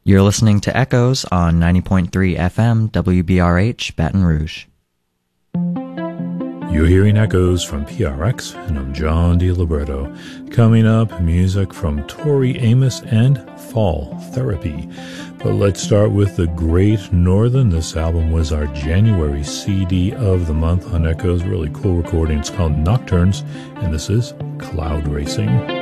You're listening to Echoes on 90.3 FM WBRH Baton Rouge. You're hearing Echoes from PRX, and I'm John DiLiberto. Coming up, music from Tori Amos and Fall Therapy. But let's start with The Great Northern. This album was our January CD of the month on Echoes. Really cool recording. It's called Nocturnes, and this is Cloud Racing.